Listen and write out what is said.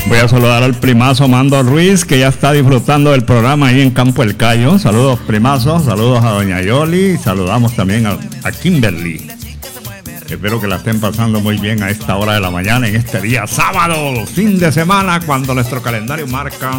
Voy a saludar al primazo Mando Ruiz, que ya está disfrutando del programa ahí en Campo El Cayo. Saludos, primazo, saludos a doña Yoli, saludamos también a Kimberly. Espero que la estén pasando muy bien a esta hora de la mañana, en este día sábado, fin de semana, cuando nuestro calendario marca